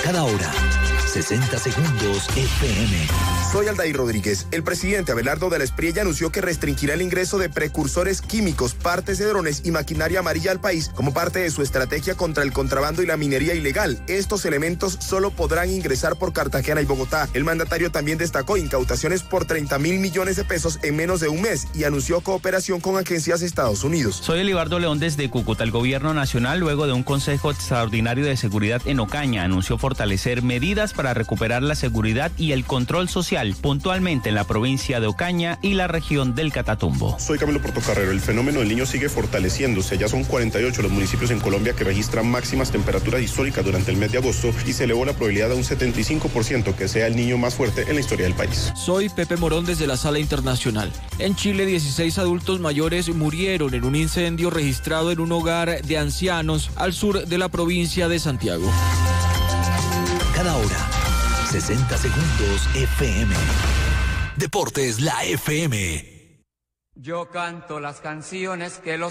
Cada hora, 60 segundos FM. Soy Aldair Rodríguez. El presidente Abelardo de la Espriella anunció que restringirá el ingreso de precursores químicos, partes de drones y maquinaria amarilla al país como parte de su estrategia contra el contrabando y la minería ilegal. Estos elementos solo podrán ingresar por Cartagena y Bogotá. El mandatario también destacó incautaciones por 30.000 millones de pesos en menos de un mes y anunció cooperación con agencias de Estados Unidos. Soy Elibardo León desde Cúcuta. El gobierno nacional, luego de un consejo extraordinario de seguridad en Ocaña, anunció fortalecer medidas para recuperar la seguridad y el control social, puntualmente en la provincia de Ocaña y la región del Catatumbo. Soy Camilo Portocarrero. El fenómeno del Niño sigue fortaleciéndose. Ya son 48 los municipios en Colombia que registran máximas temperaturas históricas durante el mes de agosto y se elevó la probabilidad a un 75% que sea el niño más fuerte en la historia del país. Soy Pepe Morón desde la Sala Internacional. En Chile, 16 adultos mayores murieron en un incendio registrado en un hogar de ancianos al sur de la provincia de Santiago. Cada hora, 60 segundos FM. Deportes, la FM. Yo canto las canciones que los